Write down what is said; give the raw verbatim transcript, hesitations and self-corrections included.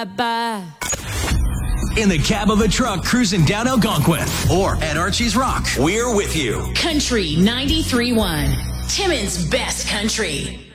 Bye. In the cab of a truck cruising down Algonquin or at Archie's Rock, we're with you. Country ninety-three point one, Timmins' best country.